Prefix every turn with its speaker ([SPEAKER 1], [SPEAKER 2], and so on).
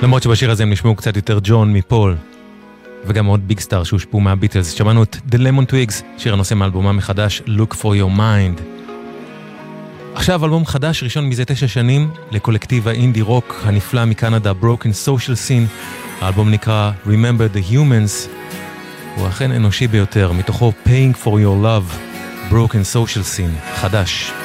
[SPEAKER 1] למרות שבשיר הזה הם נשמעו קצת יותר ג'ון מפול, וגם עוד ביג סטאר שהושפעו מהביטלס. שמענו את The Lemon Twigs, שיר הנושא מאלבומם מחדש Look for Your Mind. עכשיו אלבום חדש ראשון מזה 9 שנים לקולקטיב האינדי רוק הנפלא מקנדה, Broken Social Scene. האלבום נקרא Remember the Humans, הוא אכן אנושי ביותר, מתוכו Paying for Your Love, Broken Social Scene, חדש.